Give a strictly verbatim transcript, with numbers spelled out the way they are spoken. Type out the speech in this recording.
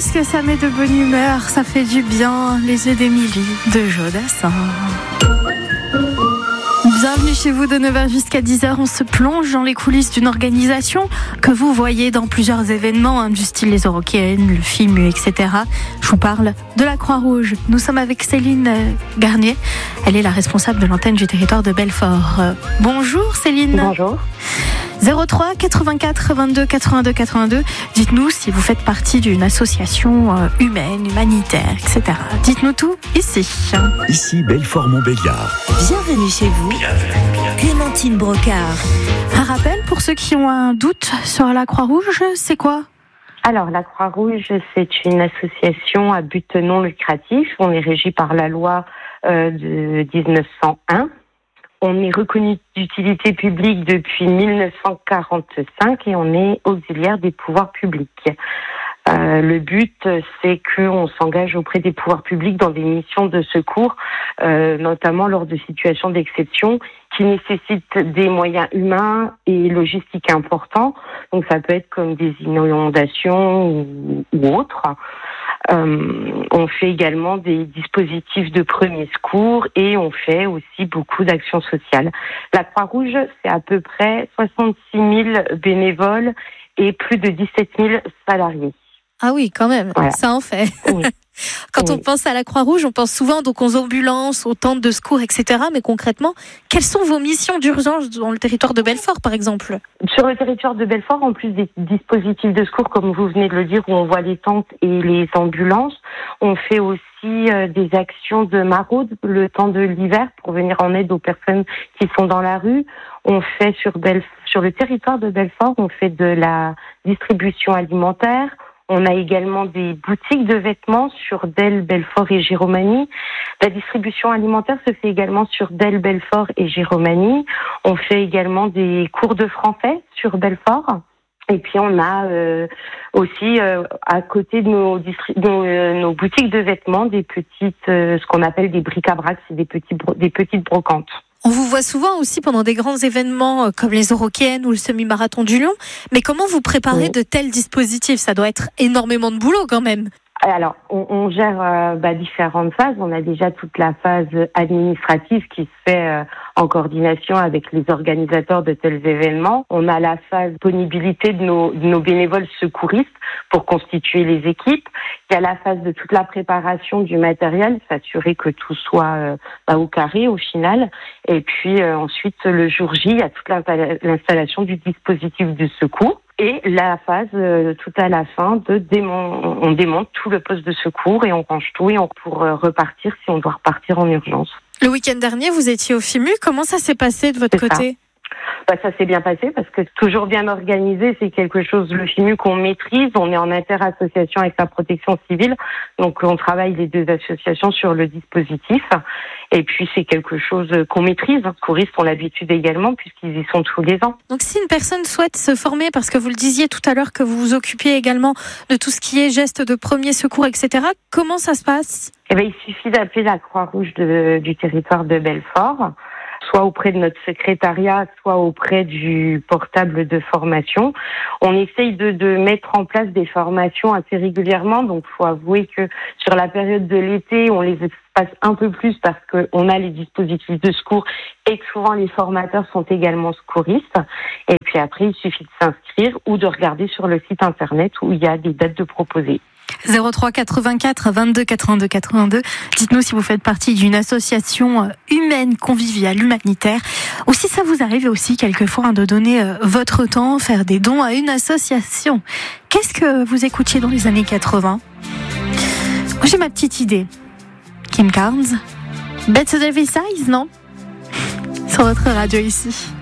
Qu'est-ce que ça met de bonne humeur, ça fait du bien, les yeux d'Émilie de Jodassin. Bienvenue chez vous de neuf heures jusqu'à dix heures. On se plonge dans les coulisses d'une organisation que vous voyez dans plusieurs événements, hein, du style les Eurokéennes, le film, et cetera. Je vous parle de la Croix-Rouge. Nous sommes avec Céline Garnier. Elle est la responsable de l'antenne du territoire de Belfort. Euh, bonjour Céline. Bonjour. zéro trois quatre-vingt-quatre vingt-deux quatre-vingt-deux quatre-vingt-deux. Dites-nous si vous faites partie d'une association euh, humaine, humanitaire, et cetera. Dites-nous tout ici. Ici Belfort-Montbéliard. Bienvenue chez vous. Bienvenue, bienvenue. Clémentine Brocard. Un rappel pour ceux qui ont un doute sur la Croix-Rouge, c'est quoi ? Alors, la Croix-Rouge, c'est une association à but non lucratif. On est régi par la loi euh, de dix-neuf cent un. On est reconnu d'utilité publique depuis mille neuf cent quarante-cinq et on est auxiliaire des pouvoirs publics. Euh, le but, c'est qu'on s'engage auprès des pouvoirs publics dans des missions de secours, euh, notamment lors de situations d'exception qui nécessitent des moyens humains et logistiques importants. Donc ça peut être comme des inondations ou, ou autres. Euh, on fait également des dispositifs de premier secours et on fait aussi beaucoup d'actions sociales. La Croix-Rouge, c'est à peu près soixante-six mille bénévoles et plus de dix-sept mille salariés. Ah oui, quand même, voilà. Ça en fait. Oui. Quand oui. on pense à la Croix-Rouge, on pense souvent donc aux ambulances, aux tentes de secours, et cetera. Mais concrètement, quelles sont vos missions d'urgence dans le territoire de Belfort, par exemple ? Sur le territoire de Belfort, en plus des dispositifs de secours, comme vous venez de le dire, où on voit les tentes et les ambulances, on fait aussi euh, des actions de maraude le temps de l'hiver pour venir en aide aux personnes qui sont dans la rue. On fait sur, Belf- sur le territoire de Belfort, on fait de la distribution alimentaire. On a également des boutiques de vêtements sur Delle, Belfort et Giromagny. La distribution alimentaire se fait également sur Delle, Belfort et Giromagny. On fait également des cours de français sur Belfort. Et puis on a euh, aussi euh, à côté de nos, distri- nos, euh, nos boutiques de vêtements des petites, euh, ce qu'on appelle des bric-à-brac, c'est des, petits bro- des petites brocantes. On vous voit souvent aussi pendant des grands événements comme les Eurokéennes ou le semi-marathon du Lion. Mais comment vous préparez oui. de tels dispositifs ? Ça doit être énormément de boulot quand même. Alors, on, on gère euh, bah, différentes phases. On a déjà toute la phase administrative qui se fait euh, en coordination avec les organisateurs de tels événements. On a la phase disponibilité de nos, de nos bénévoles secouristes pour constituer les équipes. Il y a la phase de toute la préparation du matériel, s'assurer que tout soit euh, bah, au carré au final. Et puis euh, ensuite, le jour J, il y a toute l'installation du dispositif de secours. Et la phase, euh, tout à la fin, de démon- on démonte tout le poste de secours et on range tout et on pour euh, repartir si on doit repartir en urgence. Le week-end dernier, vous étiez au FIMU. Comment ça s'est passé de votre C'est côté ? Bah, ça s'est bien passé parce que toujours bien organisé, c'est quelque chose, le FIMU, qu'on maîtrise. On est en inter-association avec la protection civile. Donc, on travaille les deux associations sur le dispositif. Et puis, c'est quelque chose qu'on maîtrise. Les secouristes ont l'habitude également puisqu'ils y sont tous les ans. Donc, si une personne souhaite se former, parce que vous le disiez tout à l'heure que vous vous occupiez également de tout ce qui est gestes de premier secours, et cetera, comment ça se passe ? Eh ben, il suffit d'appeler la Croix-Rouge de, du territoire de Belfort, soit auprès de notre secrétariat, soit auprès du portable de formation. On essaye de, de mettre en place des formations assez régulièrement, donc il faut avouer que sur la période de l'été, on les espace un peu plus parce qu'on a les dispositifs de secours et que souvent les formateurs sont également secouristes. Et puis après, il suffit de s'inscrire ou de regarder sur le site internet où il y a des dates de proposées. zéro trois quatre-vingt-quatre vingt-deux quatre-vingt-deux quatre-vingt-deux. Dites-nous si vous faites partie d'une association humaine, conviviale, humanitaire, ou si ça vous arrive aussi quelquefois hein, de donner euh, votre temps, faire des dons à une association. Qu'est-ce que vous écoutiez dans les années quatre-vingts ? Moi, j'ai ma petite idée. Kim Carnes, Better Every Size, non ? Sur votre radio ici.